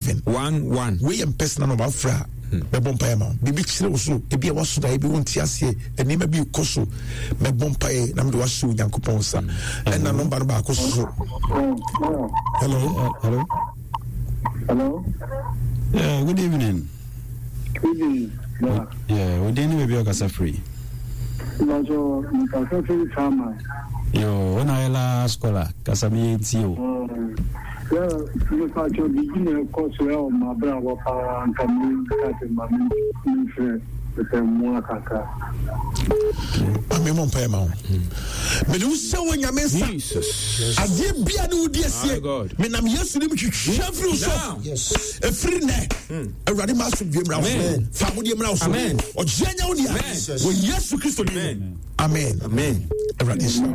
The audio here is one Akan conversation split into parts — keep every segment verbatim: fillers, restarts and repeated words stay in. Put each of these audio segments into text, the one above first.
eleven one one. We am personal number fra me bompa ma bibi kire wo so e bia waso da e bi wonti ase eni ma bi koso me bompa e na me waso Nyankopon sa and na number ba koso. Hello. Hello. Hello. Yeah, good evening. Good evening. Yeah. Yeah, we didn't be able to free. No, so you can free time. Yo, when I last scholar, Casami Tio. Yeah, you can just begin a course where my brother and coming at my friend with a more kaka. I'm a mon payment. But you say when you miss Jesus. I did be a new dear God. Men I'm yesterday to shuffle so. Yes. A free neck. A radical to be around. Family around. Amen. Or genuinely. Well, yes, to Christ. Amen. Amen. Amen. A radical.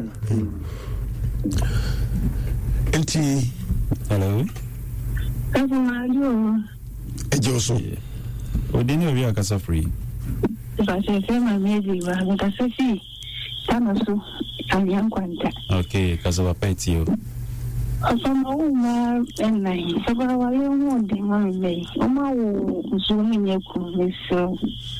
Enti. Hello. Hello. Ejoso. We didn't be able to free. Okay, because of a pet you. From Oma and I, so I won't be one day. Oma will zoom in your cool, so.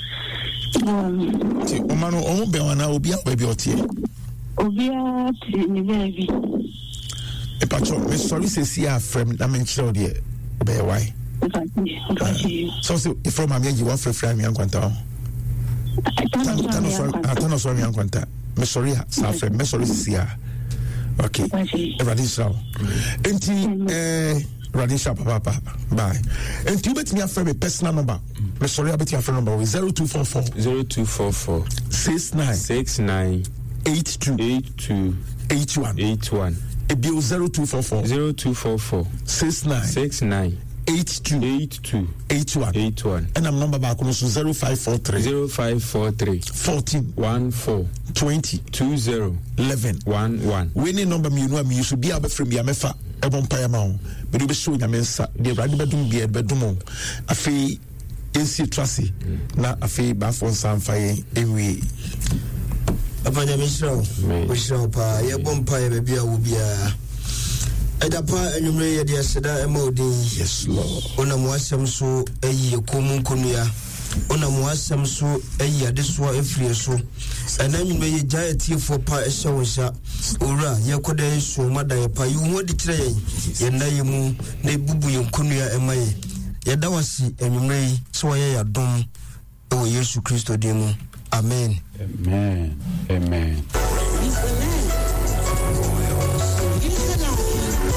Omano, Omo Bewana will be a baby or tea. Obia, baby. A patch of Miss Sorry says, yeah, from Namen dear. Bear why? So, from my you want for Fram Young Quanta. I don't know, sorry, Young Quanta. Miss Sorry, South, Miss Sorry, Sia. Okay, Radisha. Enti, eh, Radisha, Papa, bye. And you bet me a friend, personal number. Miss Sorry, I bet you a friend number zero two four four zero two four four six nine six nine eight two eight two eight one eight one. A bill zero two four four zero two four four six nine six nine eight two eight two eight one eight one. And I'm number back on zero five four three zero five four three fourteen one four twenty two zero eleven one one. Winning number me no me should be able from me amefa e bon pa ma o but you be show nya mensa the radi bedum be bedum afi ensi trasi na afi ba fon san faye ewi Apanya misro misro pa ye bon pa ye bebia wo bia edapa enumre ye dia seda emodin. Yes Lord. Ona mo asem so ayi komun konua ona mo asem so ayi adeso afrie so ena enumre ye jaye tiefo pa ehye wonsa owura ye koda yesu mada ye pa yu ho di kire ye ye na ye mu na bubu ye konua emaye ye da wasi enumre yi so ye yadom e wo Yesu Kristo demu. Amen. Amen. Amen.